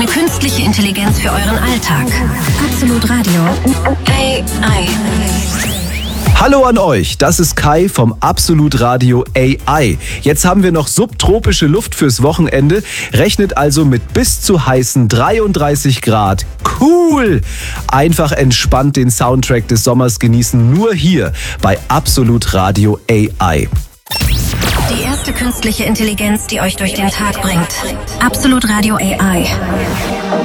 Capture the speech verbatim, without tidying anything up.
Eine künstliche Intelligenz für euren Alltag. Absolut Radio A I. Hallo an euch, das ist Kai vom Absolut Radio A I. Jetzt haben wir noch subtropische Luft fürs Wochenende, rechnet also mit bis zu heißen dreiunddreißig Grad. Cool! Einfach entspannt den Soundtrack des Sommers genießen, nur hier bei Absolut Radio A I. Die erste künstliche Intelligenz, die euch durch den Tag bringt. Absolut Radio A I.